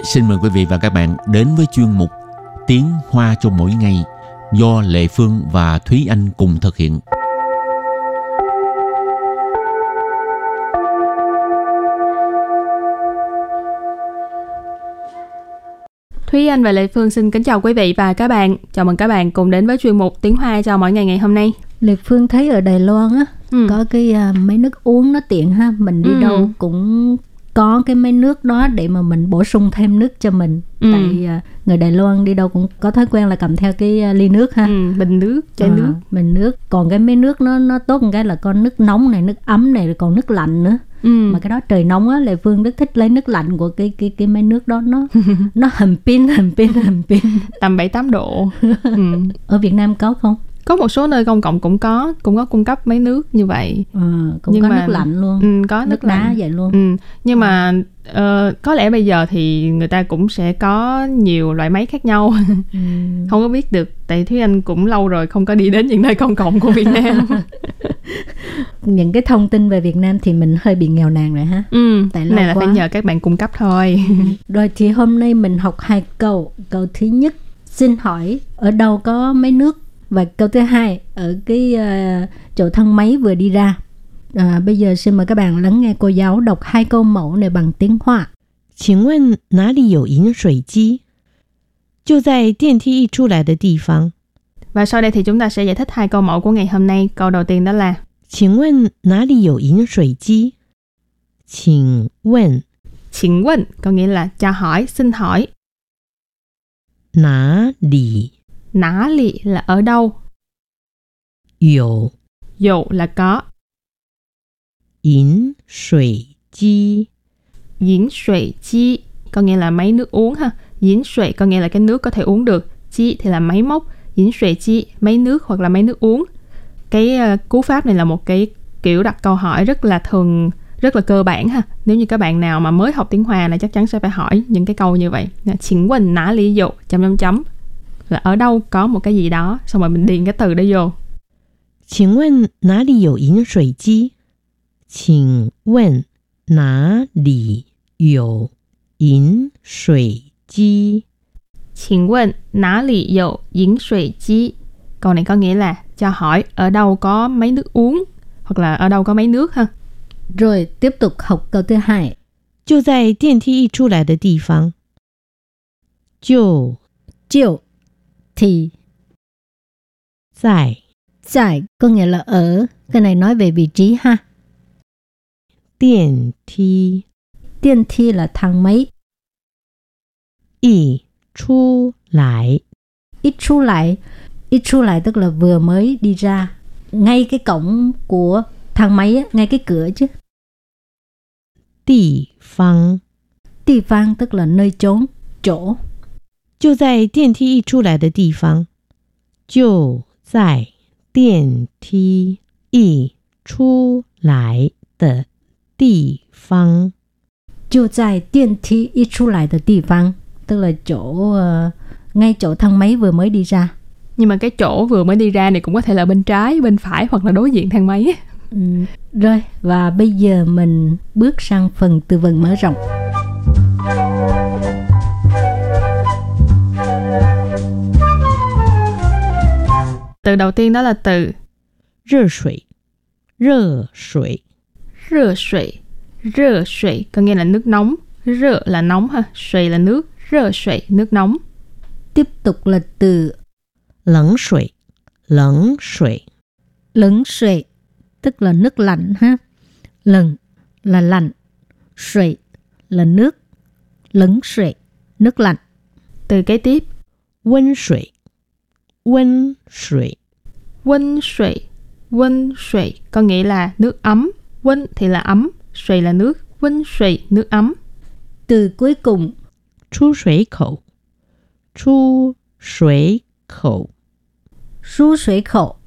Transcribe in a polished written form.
xin mời quý vị và các bạn đến với chuyên mục Tiếng Hoa cho mỗi ngày do Lệ Phương và Thúy Anh cùng thực hiện. Thúy Anh và Lệ Phương xin kính chào quý vị và các bạn. Chào mừng các bạn cùng đến với chuyên mục Tiếng Hoa cho mỗi ngày ngày hôm nay. Lệ Phương thấy ở Đài Loan á, có cái máy nước uống nó tiện ha. Mình đi đâu cũng có cái máy nước đó để mà mình bổ sung thêm nước cho mình. Tại người Đài Loan đi đâu cũng có thói quen là cầm theo cái ly nước ha. Bình nước, chai nước. Bình nước. Còn cái máy nước nó tốt một cái là có nước nóng này, nước ấm này, rồi còn nước lạnh nữa. Mà cái đó trời nóng á, Lệ Phương rất thích lấy nước lạnh của cái máy nước đó, nó hầm pin Tầm 7-8 độ. Ở Việt Nam có không? Có một số nơi công cộng cũng có cung cấp mấy nước như vậy. Cũng có nước lạnh luôn. Có nước đá lạnh vậy luôn. Nhưng mà có lẽ bây giờ thì người ta cũng sẽ có nhiều loại máy khác nhau. Không có biết được, tại Thúy Anh cũng lâu rồi không có đi đến những nơi công cộng của Việt Nam. Những cái thông tin về Việt Nam thì mình hơi bị nghèo nàn rồi ha. Tại này là phải nhờ các bạn cung cấp thôi. Rồi thì hôm nay mình học 2 câu. Câu thứ nhất, xin hỏi ở đâu có máy nước? Và câu thứ hai, ở cái chỗ thang máy vừa đi ra. Bây giờ xin mời các bạn lắng nghe cô giáo đọc 2 câu mẫu này bằng tiếng Hoa. 请问哪里有饮水机？就在电梯一出来的地方。 Và sau đây thì chúng ta sẽ giải thích 2 câu mẫu của ngày hôm nay. Câu đầu tiên đó là 请问哪里有饮水机？请问請問có nghĩa là cho hỏi, xin hỏi. 哪里 Nã lì là ở đâu. 有 Dụ là có. 饮水机？ Diễn suy chi có nghĩa là máy nước uống ha. Diễn suy có nghĩa là cái nước có thể uống được. Chi thì là máy móc. Diễn suy chi, máy nước hoặc là máy nước uống. Cái cú pháp này là một cái kiểu đặt câu hỏi rất là cơ bản ha. Nếu như các bạn nào mà mới học tiếng Hoa này chắc chắn sẽ phải hỏi những cái câu như vậy.请問哪裡有chấm là ở đâu có một cái gì đó, xong rồi mình điền cái từ đó vô. 请問哪裡有飲水機？請問哪裡有飲水機？ 請問哪裡有飲水機? Câu này có nghĩa là cho hỏi ở đâu có máy nước uống hoặc là ở đâu có máy nước ha. Rồi tiếp tục học câu thứ hai. 就在電梯一出來的地方。就 thì 在 có nghĩa là ở. Cái này nói về vị trí ha. 電梯 Điện thi là thang máy. 一出來 Ít出lại tức là vừa mới đi ra. Ngay cái cổng của thang máy á, ngay cái cửa chứ. 地方 Địa phương tức là nơi chốn, chỗ. 就在電梯一出來的地方。就在電梯一出來的地方。 就在電梯一出來的地方 tức là chỗ ngay chỗ thang máy vừa mới đi ra. Nhưng mà cái chỗ vừa mới đi ra này cũng có thể là bên trái, bên phải hoặc là đối diện thang máy. Rồi, và bây giờ mình bước sang phần từ vựng mở rộng. Từ đầu tiên đó là từ 熱水 熱水热水có nghĩa là nước nóng. Rơ là nóng ha, suy là nước. Rơ suy, nước nóng. Tiếp tục là từ 冷水冷水冷水 tức là nước lạnh ha. Lạnh là lạnh, suy là nước. L冷水, nước lạnh. Từ kế tiếp 温水温水温水có nghĩa là nước ấm.温thì là ấm, suy là nước.温水, nước ấm. Từ cuối cùng 出水口出水口出水口